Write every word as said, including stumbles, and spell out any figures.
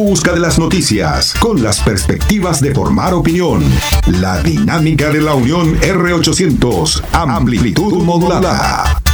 busca de las noticias, con las perspectivas de formar opinión. La dinámica de la Unión R ochocientos, amplitud modulada.